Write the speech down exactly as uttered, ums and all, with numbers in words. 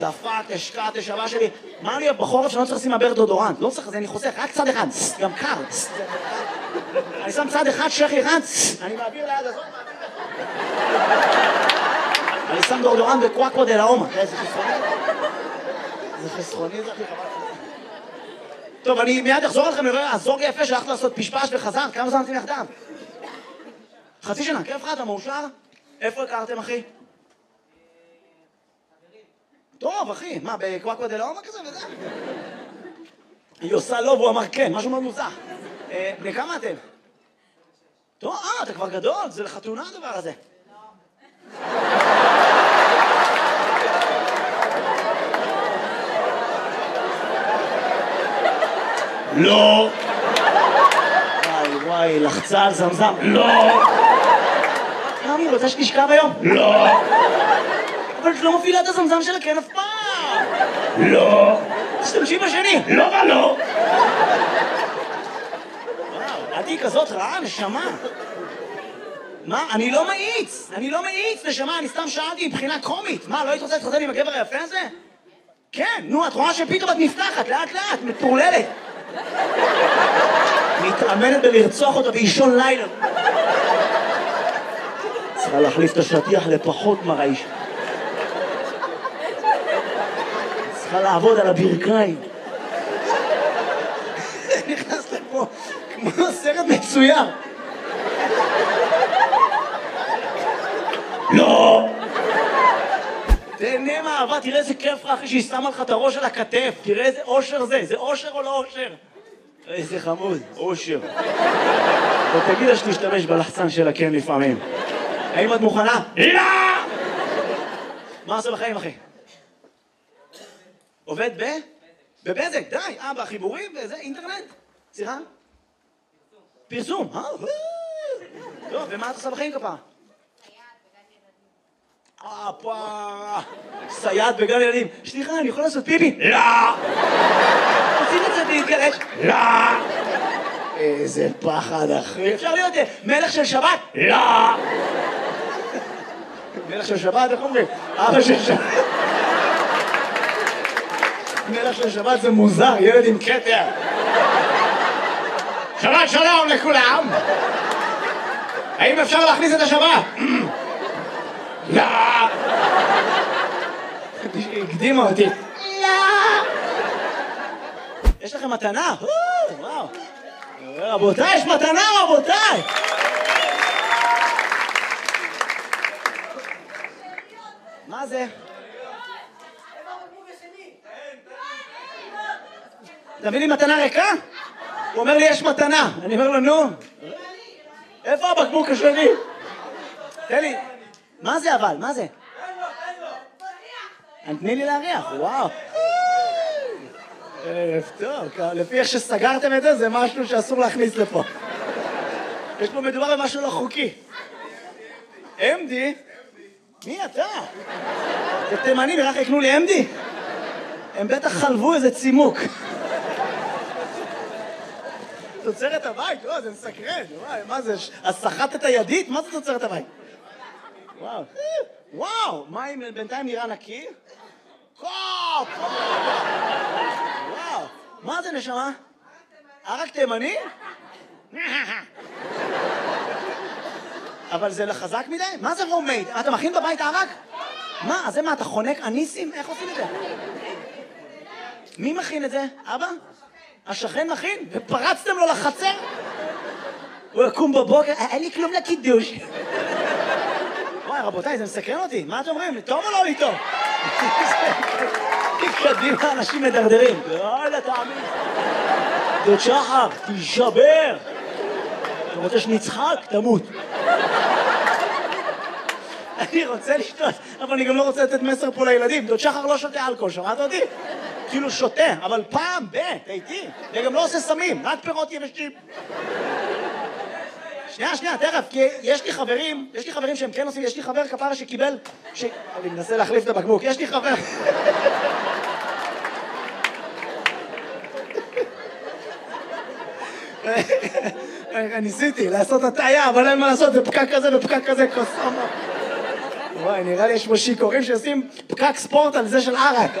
דפק, השקעת, השבה שלי. מה לי בחורף שאני לא צריך לשים מעבר דודורנט? לא צריך, אז אני חוסך, רק צד אחד, גם קר. אני שם צד אחד, שכי אחד, אני מעביר ליד הזאת, אני שם דודורנט בקוואקו דה לאומה. איזה חסכוני? איזה חסכוני זה הכי חבל. טוב, אני מיד אחזור לכם לראה, הזוג יפה שהלכת לעשות פשפש וחזר, כמה זמן נתים יחדיו? חצי שנה, כיף לך, אתה מאושר? איפה הכרתם, אחי? טוב, אחי, מה, בקוואקו דה לאומה כזה וזה? היא עושה לא, והוא אמר כן, משהו מאוד מוזר. בני כמה אתם? טוב, אה, אתה כבר גדול, זה לחתונה הדבר הזה. לא. וואי, וואי, לחצה על זמזם. לא. רמי, רוצה שתשכב היום? לא. אבל את לא מפעילה את הזמזם שלה, כן, אף פעם. לא. תשתמשי בשני. לא, מה לא? וואו, את היא כזאת רעה, נשמה. מה? אני לא מאיץ. אני לא מאיץ, נשמה, אני סתם שאלתי מבחינה קומית. מה, לא היית רוצה להתחתן עם הגבר היפה הזה? כן, נו, את רואה שפתאום את נפתחת, לאט לאט, מטורללת. מתאמנת בלרצוח אותה באישון לילה. צריכה להחליף את השטיח לפחות מרעיש. צריכה לעבוד על הברכיים. נכנס לפה כמו סרט מצויר. לא! תהנה מהאהבה, תראה איזה כיף לך אחי שהיא שמה לך את הראש על הכתף. תראה איזה אושר זה, זה אושר או לא אושר? איזה חמוד, אושר. ותגיד לה שתשתמש בלחצן שלה כן לפעמים. האם את מוכנה? לא! מה עושה בחיים אחי? עובד ב? בבזק, די. אה, בחיבורים וזה, אינטרנט? סליחה? פרסום. פרסום, אה? טוב, ומה את עושה בחיים כפה? אה, פה... סייעת בגן ילדים. סליחה, אני יכול לעשות פיפי? לא! רוצים את זה להתגלש? לא! איזה פחד, אחי. אפשר להיות מלך של שבת? לא! מלך של שבת, איך אומרים? אבא של שבת. מלך של שבת זה מוזר, ילד עם כתר. שבת שלום לכולם! האם אפשר להכניס את השבת? לא! הקדימה אותי. לא! יש לכם מתנה? וואו. רבותיי, יש מתנה, רבותיי! מה זה? תביא לי מתנה ריקה? הוא אומר לי, יש מתנה. אני אומר לו, נו. איפה הבקבוק השני? תן לי. מה זה אבל? מה זה? תני לי להריח, וואו. ערב טוב, לפי איך שסגרתם את זה, זה משהו שאסור להכניס לפה. יש פה מדובר במשהו לא חוקי. אם די? מי אתה? זה תימני, נראה לך יקנו לי אם די? הם בטח חלבו איזה צימוק. תוצרת הבית, וואו, זה מסקרן. מה זה? אז סחטת הידית? מה זה תוצרת הבית? וואו. וואו, מים בינתיים נראה נקי? קופ! וואו, מה זה נשמה? ערק תימני? אבל זה לחזק מדי? מה זה רומייד? אתה מכין בבית ערק? מה, אז זה מה, אתה חונק אניסים? איך עושים את זה? מי מכין את זה? אבא? השכן מכין? ופרצתם לו לחצר? הוא יקום בבוקר, אין לי כלום לקידוש. וואי, רבותיי, זה מסקרן אותי. מה אתם אומרים? טוב או לא לי טוב? קדימה, אנשים מדרדרים. לא, לא תאמין. דוד שחר, תשבר. אתה רוצה שנצחק? תמות. אני רוצה לשתות, אבל אני גם לא רוצה לתת מסר פה לילדים. דוד שחר לא שותה אלכוהול, שמעת אותי? כאילו שותה, אבל פעם ב, תהייתי. וגם לא עושה סמים, רק פירות יבשים. שנייה, שנייה, תכף, כי יש לי חברים, יש לי חברים שהם כן עושים, יש לי חבר כפרה שקיבל, ש... אני מנסה להחליף את הבקבוק, יש לי חבר... ניסיתי לעשות הטעיה, אבל אין מה לעשות, זה פקק כזה ופקק כזה, קוסומו. וואי, נראה לי יש פה שיכורים שעושים פקק ספורט על זה של ערק.